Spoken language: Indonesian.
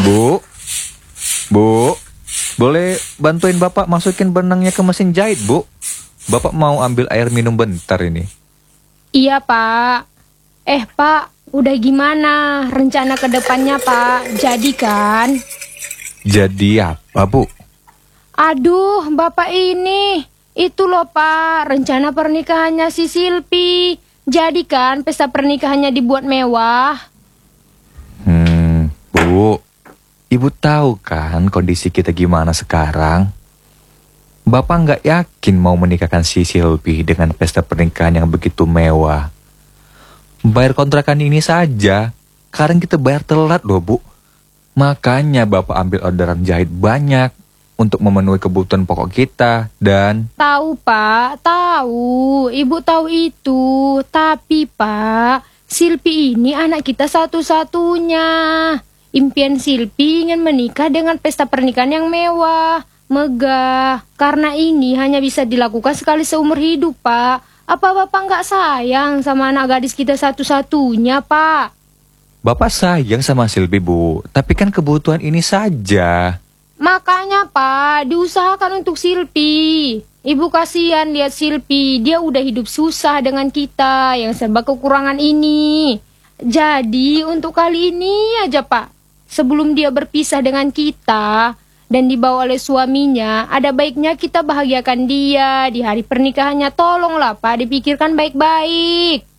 Bu, Bu, boleh bantuin Bapak masukin benangnya ke mesin jahit, Bu? Bapak mau ambil air minum bentar ini. Iya, Pak. Pak, udah gimana rencana ke depannya, Pak? Jadi kan? Jadi apa, Bu? Aduh, Bapak ini. Itu loh, Pak, rencana pernikahannya si Silpi. Jadi kan pesta pernikahannya dibuat mewah. Bu, Ibu tahu kan kondisi kita gimana sekarang? Bapak nggak yakin mau menikahkan si Silpi dengan pesta pernikahan yang begitu mewah. Bayar kontrakan ini saja, sekarang kita bayar telat loh, Bu. Makanya Bapak ambil orderan jahit banyak untuk memenuhi kebutuhan pokok kita dan... Tahu, Pak, tahu. Ibu tahu itu. Tapi, Pak, Silpi ini anak kita satu-satunya. Impian Silpi ingin menikah dengan pesta pernikahan yang mewah, megah. Karena ini hanya bisa dilakukan sekali seumur hidup, Pak. Apa Bapak nggak sayang sama anak gadis kita satu-satunya, Pak? Bapak sayang sama Silpi, Bu. Tapi kan kebutuhan ini saja. Makanya, Pak, diusahakan untuk Silpi. Ibu kasihan lihat Silpi, dia udah hidup susah dengan kita yang serba kekurangan ini. Jadi, untuk kali ini aja, Pak. Sebelum dia berpisah dengan kita dan dibawa oleh suaminya, ada baiknya kita bahagiakan dia di hari pernikahannya. Tolonglah, Pak, dipikirkan baik-baik.